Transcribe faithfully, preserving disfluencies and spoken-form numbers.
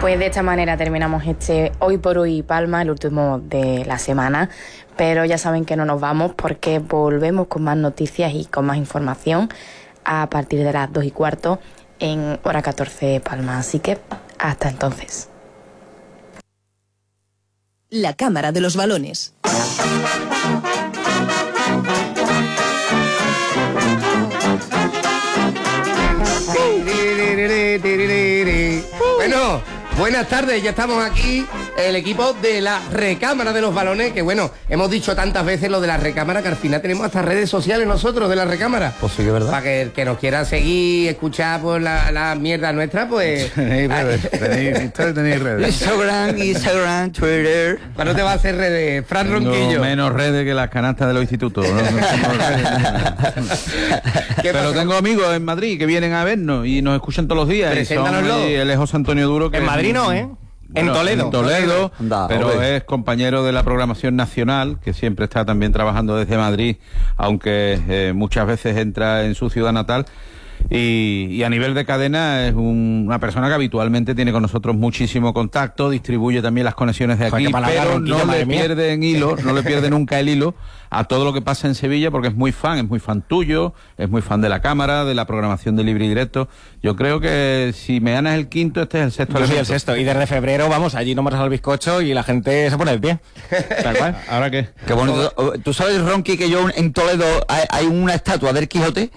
Pues de esta manera terminamos este Hoy por Hoy Palma, el último de la semana. Pero ya saben que no nos vamos porque volvemos con más noticias y con más información a partir de las dos y cuarto en hora catorce Palma. Así que hasta entonces. La Cámara de los Balones. Bueno, buenas tardes, ya estamos aquí, el equipo de la Recámara de los Balones, que bueno, hemos dicho tantas veces lo de la Recámara que al final tenemos hasta redes sociales nosotros de la Recámara. Pues sí que es verdad. Para que el que nos quiera seguir, escuchar pues la, la mierda nuestra, pues... tenéis redes, tenéis, tenéis redes. Instagram, Instagram, Twitter. ¿Cuándo te va a hacer redes, Fran Tengo Ronquillo? menos redes que las canastas de los institutos. ¿no? No tengo ¿Qué Pero pasa? tengo amigos en Madrid que vienen a vernos y nos escuchan todos los días. Y son, Preséntanoslo. y él es José Antonio Duro. Que En Madrid no, ¿eh? En Bueno, Toledo. En Toledo, Anda, pero hombre. es compañero de la programación nacional, que siempre está también trabajando desde Madrid, aunque eh, muchas veces entra en su ciudad natal. Y, y a nivel de cadena es un- una persona que habitualmente tiene con nosotros muchísimo contacto, distribuye también las conexiones de Joder, aquí, qué palabra, pero Ronquillo, no madre le mía. pierde en hilo, no le pierde nunca el hilo a todo lo que pasa en Sevilla, porque es muy fan, es muy fan tuyo, es muy fan de la cámara, de la programación de Libre y Directo. Yo creo que si me ganas el quinto, este es el sexto. Yo soy el elemento. sexto y desde febrero, vamos, allí no me el bizcocho y la gente se pone de pie. Tal cual. ¿Ahora qué? Qué bonito. ¿Tú sabes, Ronqui, que yo en Toledo hay, hay una estatua del Quijote